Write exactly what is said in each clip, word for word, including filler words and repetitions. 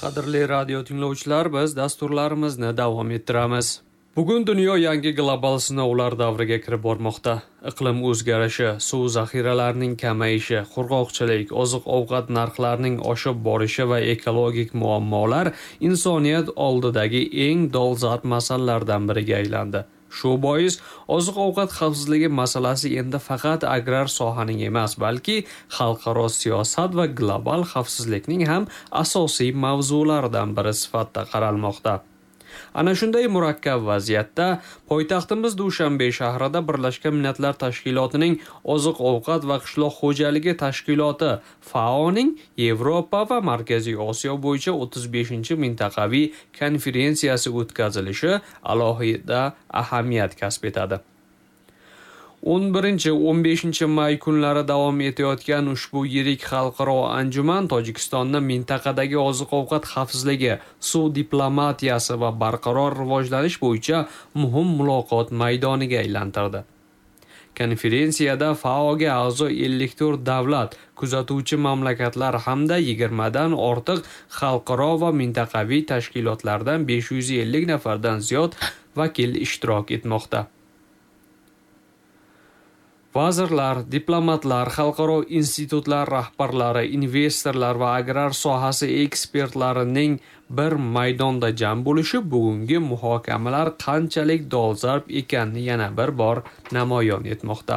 Qadrli radio tinglovchilar, biz dasturlarimizni davom ettiramiz. Bugun dunyo yangi global sinovlar davriga kirib bormoqda. Iqlim o'zgarishi, suv zaxiralarining kamayishi, qurg'oqchilik, oziq-ovqat narxlarining oshib borishi va ekologik muammolar insoniyat oldidagi eng dolzarb masalalardan biriga aylandi. Shu bois, oziq-ovqat xavfsizligi masalasi endi faqat agrar sohaning emas, balki xalqaro siyosat va global xavfsizlikning ham asosiy mavzularidan biri sifatida qaralmoqda. Ana shunday murakkab vaziyatda poytaxtimiz Dushanbe shahrida Birlashgan Millatlar Tashkilotining Oziq-ovqat va qishloq xo'jaligi tashkiloti FAOning Yevropa va Markaziy Osiyo bo'yicha o'ttiz beshinchi mintaqaviy konferensiyasi o'tkazilishi alohida ahamiyat kasb etadi. o'n birinchi o'n beshinchi may kunlari davom etayotgan ushbu yirik xalqaro anjuman Tojikistonni mintaqadagi oziq-ovqat xavfsizligi, suv diplomatiyasi va barqaror rivojlanish bo'yicha muhim muloqot maydoniga aylantirdi. Konferensiyada FAOga a'zo ellik to'rt davlat, kuzatuvchi mamlakatlar hamda yigirmadan ortiq xalqaro va mintaqaviy tashkilotlardan besh yuz ellik nafardan ziyod vakil ishtirok etmoqda. Vazirlar, diplomatlar, xalqaro institutlar rahbarlari, investorlar va agrar sohasi ekspertlarining bir maydonda jam bo'lishi bugungi muhokamalar qanchalik dolzarb ekanini yana bir bor namoyon etmoqda.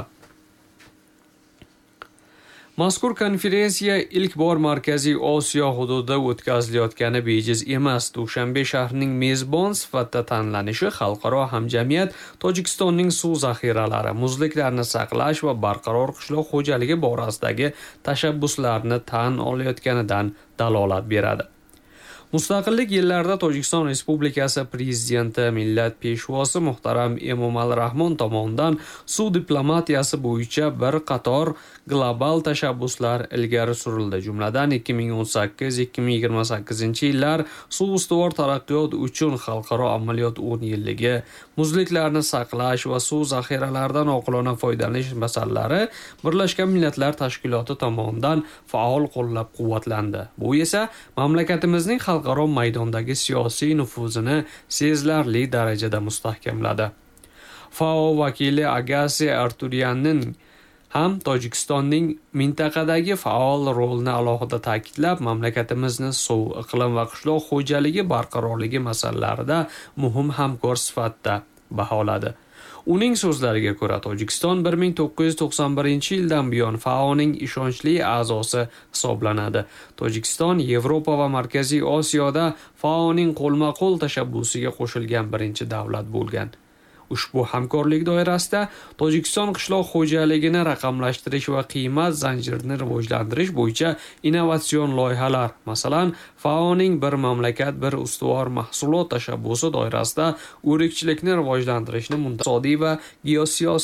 Mazkur konferensiya ilk bor Markaziy Osiyo hududida o'tkazilayotgani bejiz emas. Dushanbe shahrining mezbon sifatida tanlanishi xalqaro hamjamiyat Tojikistonning suv zaxiralari, muzliklarni saqlash va barqaror qishloq xo'jaligi borasidagi tashabbuslarini tan olayotganidan dalolat beradi. Mustaqillik yillarida Tojikiston Respublikasi Prezidenti millat peshvosi muhtaram Emomali Rahmon tomonidan suv diplomatiyasi bo'yicha bir qator global tashabbuslar ilgari surildi. Jumladan ikki ming o'n sakkiz ikki ming yigirma sakkizinchi yillar suv ustuvor taraqqiyot uchun xalqaro amaliyot o'n yilligi, muzliklarni saqlash va suv zaxiralaridan oqilona foydalanish masalalari Birlashgan Millatlar Tashkiloti tomonidan faol qo'llab-quvvatlandi. Bu esa mamlakatimizning xalqaro maydondagi siyosiy nufuzini sezilarli darajada mustahkamladi. FAO vakili Agassi Arturyanning ham Tojikistonning mintaqadagi faol rolini alohida ta'kidlab, mamlakatimizni suv, iqlim va qishloq xo'jaligi barqarorligi masalalarida muhim hamkor sifatida baholadi. Uning so'zlariga ko'ra, Tojikiston bir ming to'qqiz yuz to'qson birinchi yildan buyon FAOning ishonchli a'zosi hisoblanadi. Tojikiston Yevropa va Markaziy Osiyoda FAOning qo'lma-qo'l tashabbusiga qo'shilgan birinchi davlat bo'lgan. Ushbu hamkorlik doirasida Tojikiston qishloq xo'jaligini raqamlashtirish va qiymat zanjirini rivojlantirish bo'yicha innovatsion loyihalar, masalan, FAOning bir mamlakat bir ustuvor mahsulot tashabbusi doirasida o'rikchilikni rivojlantirishni iqtisodiy va geosiyosiy